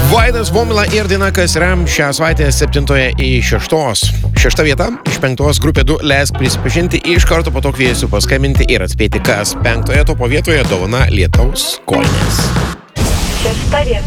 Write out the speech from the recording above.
Vaidas Vomila ir daina Kas yra šią savaitę 7 iš 6. 6 vieta iš 5 grupė 2 leisk prisipažinti, iš karto po to kviesiu paskambinti ir atspėti, kas 5 topo vietoje dovana lietaus kojinės. 6 vieta.